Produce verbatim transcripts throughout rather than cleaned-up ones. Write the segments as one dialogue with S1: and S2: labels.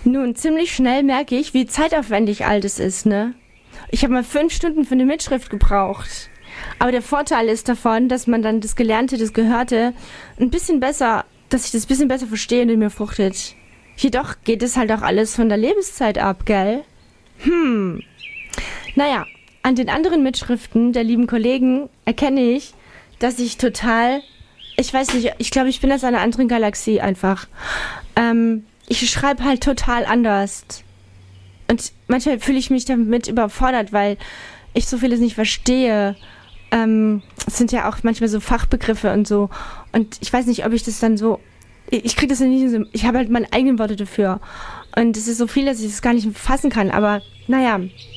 S1: Nun, ziemlich schnell merke ich, wie zeitaufwendig all das ist, ne? Ich habe mal fünf Stunden für eine Mitschrift gebraucht. Aber der Vorteil ist davon, dass man dann das Gelernte, das Gehörte ein bisschen besser, dass ich das ein bisschen besser verstehe und in mir fruchtet. Jedoch geht es halt auch alles von der Lebenszeit ab, gell? Hm. Naja, an den anderen Mitschriften der lieben Kollegen erkenne ich, dass ich total, ich weiß nicht, ich glaube, ich bin aus einer anderen Galaxie einfach. Ähm, ich schreibe halt total anders. Und manchmal fühle ich mich damit überfordert, weil ich so vieles nicht verstehe. Ähm, es sind ja auch manchmal so Fachbegriffe und so. Und ich weiß nicht, ob ich das dann so, ich kriege das nicht so, ich habe halt meine eigenen Worte dafür. Und es ist so viel, dass ich das gar nicht fassen kann. Aber naja.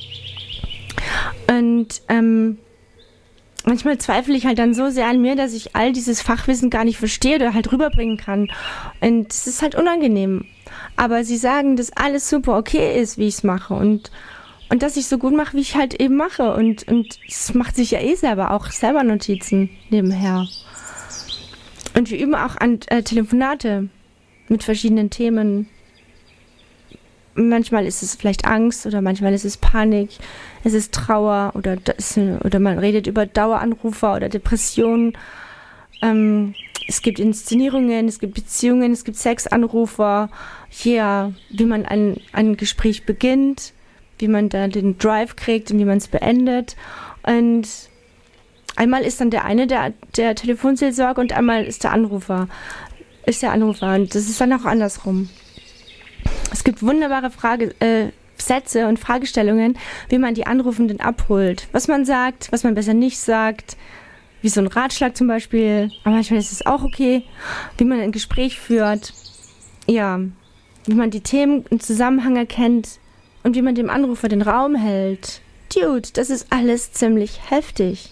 S1: Und ähm, manchmal zweifle ich halt dann so sehr an mir, dass ich all dieses Fachwissen gar nicht verstehe oder halt rüberbringen kann. Und es ist halt unangenehm. Aber sie sagen, dass alles super okay ist, wie ich es mache. Und, und dass ich so gut mache, wie ich halt eben mache. Und, und es macht sich ja eh selber, auch selber Notizen nebenher. Und wir üben auch an äh, Telefonate mit verschiedenen Themen. Manchmal ist es vielleicht Angst oder manchmal ist es Panik, es ist Trauer oder, das, oder man redet über Daueranrufer oder Depressionen. Ähm, es gibt Inszenierungen, es gibt Beziehungen, es gibt Sexanrufer. Ja, wie man ein, ein Gespräch beginnt, wie man da den Drive kriegt und wie man es beendet. Und einmal ist dann der eine der, der Telefonseelsorger und einmal ist der Anrufer. Ist der Anrufer und das ist dann auch andersrum. Es gibt wunderbare Frage, äh, Sätze und Fragestellungen, wie man die Anrufenden abholt. Was man sagt, was man besser nicht sagt. Wie so ein Ratschlag zum Beispiel. Aber manchmal ist es auch okay. Wie man ein Gespräch führt. Ja, wie man die Themen im Zusammenhang erkennt. Und wie man dem Anrufer den Raum hält. Dude, das ist alles ziemlich heftig.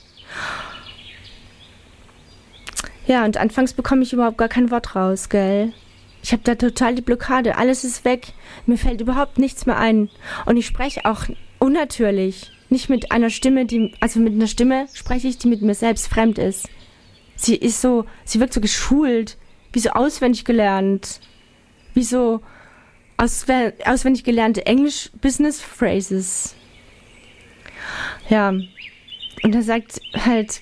S1: Ja, und anfangs bekomme ich überhaupt gar kein Wort raus, gell? Ich habe da total die Blockade. Alles ist weg. Mir fällt überhaupt nichts mehr ein. Und ich spreche auch unnatürlich. Nicht mit einer Stimme, die, also mit einer Stimme spreche ich, die mit mir selbst fremd ist. Sie ist so, sie wirkt so geschult, wie so auswendig gelernt. Wie so ausw- auswendig gelernte Englisch-Business-Phrases. Ja. Und er sagt halt,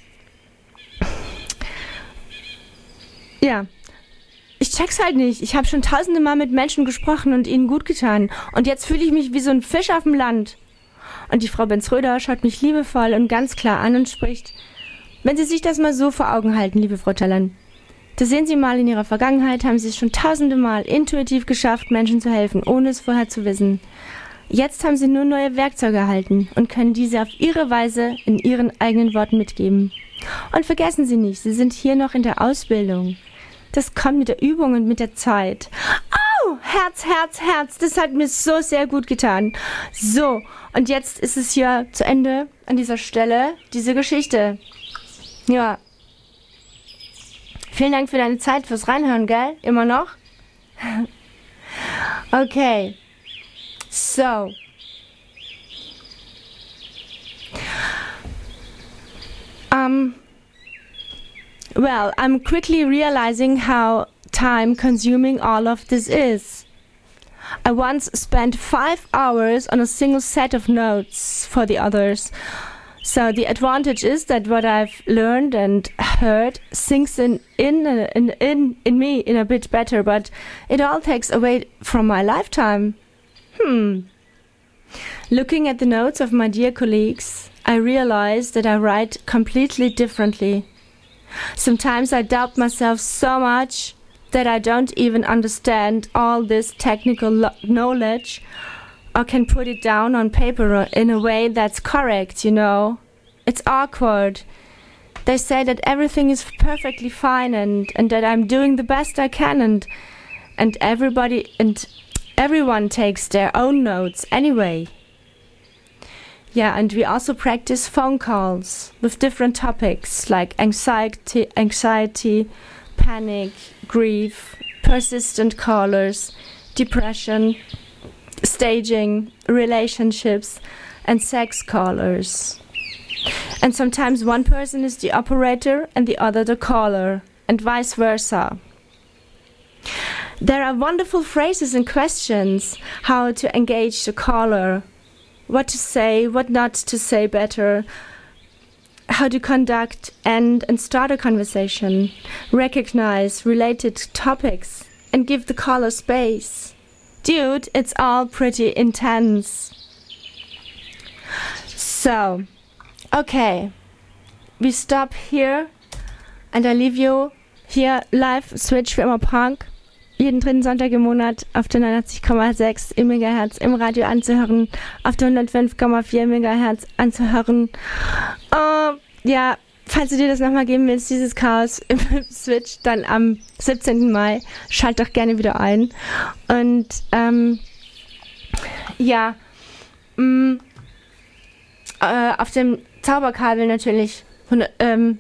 S1: ja, ich check's halt nicht. Ich habe schon tausende Mal mit Menschen gesprochen und ihnen gut getan. Und jetzt fühle ich mich wie so ein Fisch auf dem Land. Und die Frau Benz-Röder schaut mich liebevoll und ganz klar an und spricht, wenn Sie sich das mal so vor Augen halten, liebe Frau Tellan, da sehen Sie mal, in Ihrer Vergangenheit haben Sie es schon tausende Mal intuitiv geschafft, Menschen zu helfen, ohne es vorher zu wissen. Jetzt haben Sie nur neue Werkzeuge erhalten und können diese auf Ihre Weise in Ihren eigenen Worten mitgeben. Und vergessen Sie nicht, Sie sind hier noch in der Ausbildung. Das kommt mit der Übung und mit der Zeit. Oh, Herz, Herz, Herz, das hat mir so sehr gut getan. So, und jetzt ist es hier zu Ende an dieser Stelle, diese Geschichte. Ja. Vielen Dank für deine Zeit, fürs Reinhören, gell? Immer noch? Okay. So. Um... Well, I'm quickly realizing how time-consuming all of this is. I once spent five hours on a single set of notes for the others. So the advantage is that what I've learned and heard sinks in in in in, in me in a bit better, but it all takes away from my lifetime. Hmm. Looking at the notes of my dear colleagues, I realize that I write completely differently. Sometimes I doubt myself so much that I don't even understand all this technical lo- knowledge or can put it down on paper in a way that's correct, you know. It's awkward. They say that everything is perfectly fine and, and that I'm doing the best I can and and everybody and everyone takes their own notes anyway. Yeah, and we also practice phone calls with different topics like anxiety, anxiety, panic, grief, persistent callers, depression, staging, relationships, and sex callers. And sometimes one person is the operator and the other the caller, and vice versa. There are wonderful phrases and questions how to engage the caller, what to say, what not to say better, how to conduct end and start a conversation, recognize related topics, and give the caller space. Dude, it's all pretty intense. So, okay, we stop here and I leave you here live Switch für immer Punk. Jeden dritten Sonntag im Monat auf der neunundachtzig Komma sechs im Megahertz im Radio anzuhören, auf der hundertfünf Komma vier Megahertz anzuhören. Uh, ja, falls du dir das nochmal geben willst, dieses Chaos im Switch, dann am siebzehnten Mai, schalt doch gerne wieder ein. Und ähm, ja, mh, äh, auf dem Zauberkabel natürlich hundert, ähm,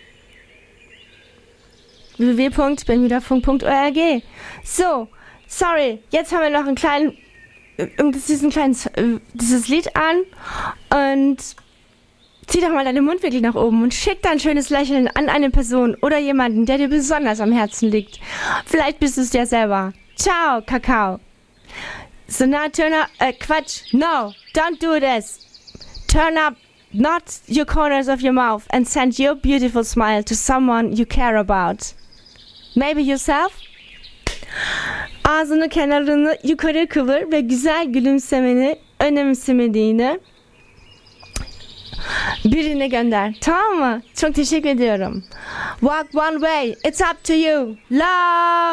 S1: w w w punkt bermuda-funk punkt org. So, sorry, jetzt haben wir noch einen kleinen, diesen kleinen, dieses Lied an und zieh doch mal deinen Mundwinkel nach oben und schick dein schönes Lächeln an eine Person oder jemanden, der dir besonders am Herzen liegt. Vielleicht bist du es dir selber. Ciao, Kakao. So now turn up, äh, Quatsch, no, don't do this. Turn up not your corners of your mouth and send your beautiful smile to someone you care about. Maybe yourself? Ağzını kenarını yukarı kıvır ve güzel gülümsemeni önemsemediğini birine gönder. Tamam mı? Çok teşekkür ediyorum. Walk one way. It's up to you. Love.